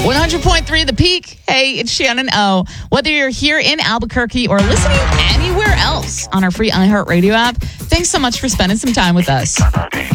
100.3 The Peak. Hey, it's Shannon O. Whether you're here in Albuquerque or listening anywhere else on our free iHeartRadio app, thanks so much for spending some time with us.